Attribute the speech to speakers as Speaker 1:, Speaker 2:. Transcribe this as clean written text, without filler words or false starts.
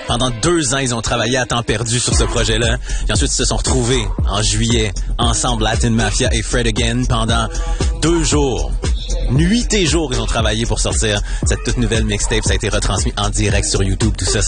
Speaker 1: Pendant 2 ans, ils ont travaillé à temps perdu sur ce projet-là. Puis ensuite, ils se sont retrouvés en juillet, ensemble, Latin Mafia et Fred Again, pendant 2 jours. Nuit et jour, ils ont travaillé pour sortir cette toute nouvelle mixtape. Ça a été retransmis en direct sur YouTube, tout ça.